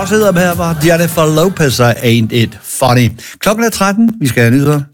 også hedder her, var Jennifer Lopez og Ain't It Funny. Klokken er 13, vi skal have nyheder.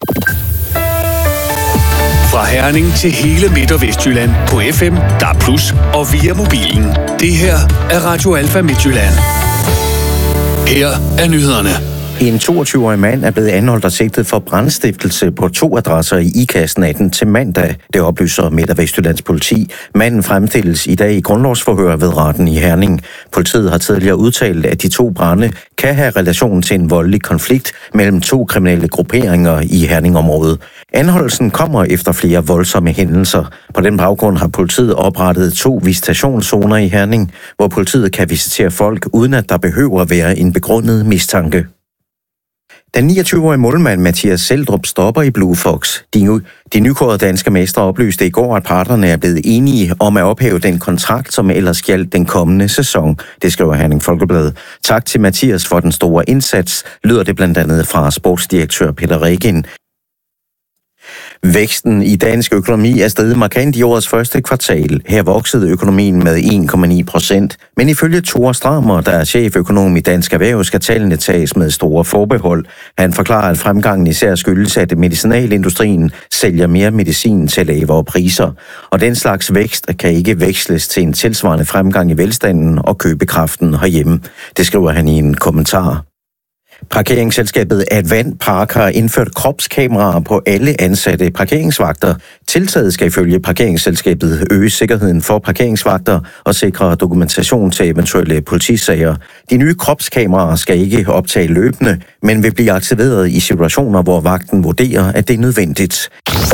Fra Herning til hele Midt- og Vestjylland på FM, DAB+, og via mobilen. Det her er Radio Alfa Midtjylland. Her er nyhederne. En 22-årig mand er blevet anholdt og sigtet for brandstiftelse på 2 adresser i IKAST natten til mandag. Det oplyser Midt- og Vestjyllands politi. Manden fremstilles i dag i grundlovsforhør ved retten i Herning. Politiet har tidligere udtalt, at de 2 brande kan have relation til en voldelig konflikt mellem 2 kriminelle grupperinger i Herning-området. Anholdelsen kommer efter flere voldsomme hændelser. På den baggrund har politiet oprettet 2 visitationszoner i Herning, hvor politiet kan visitere folk, uden at der behøver at være en begrundet mistanke. Den 29-årige målmand Mathias Seldrup stopper i Blue Fox. De nykårede danske mestre oplyste i går, at parterne er blevet enige om at ophæve den kontrakt, som ellers gjaldt den kommende sæson. Det skriver Herning Folkeblad. Tak til Mathias for den store indsats, lyder det blandt andet fra sportsdirektør Peter Regin. Væksten i dansk økonomi er steget markant i årets første kvartal. Her voksede økonomien med 1,9%. Men ifølge Thor Strammer, der er cheføkonom i Dansk Erhverv, skal tallene tages med store forbehold. Han forklarer, at fremgangen især skyldes, at medicinalindustrien sælger mere medicin til lavere priser. Og den slags vækst kan ikke veksles til en tilsvarende fremgang i velstanden og købekraften herhjemme. Det skriver han i en kommentar. Parkeringsselskabet Advent Park har indført kropskameraer på alle ansatte parkeringsvagter. Tiltaget skal ifølge parkeringsselskabet øge sikkerheden for parkeringsvagter og sikre dokumentation til eventuelle politisager. De nye kropskameraer skal ikke optage løbende, men vil blive aktiveret i situationer, hvor vagten vurderer, at det er nødvendigt.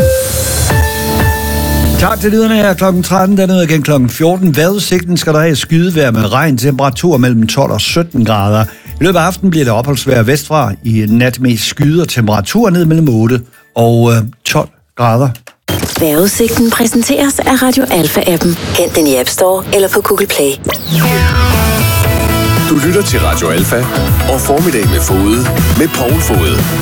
Tak til lyderne her klokken 13, dernede igen klokken 14. Vejrudsigten skal der have skydevejr med regn, temperatur mellem 12 og 17 grader. I løbet af aftenen bliver der opholdsvejr vestfra. I nat med skyder temperatur ned mellem 8 og 12 grader. Vejrudsigten præsenteres af Radio Alfa-appen. Hent den i App Store eller på Google Play. Du lytter til Radio Alfa og Formiddag med Fode med Poul Fode.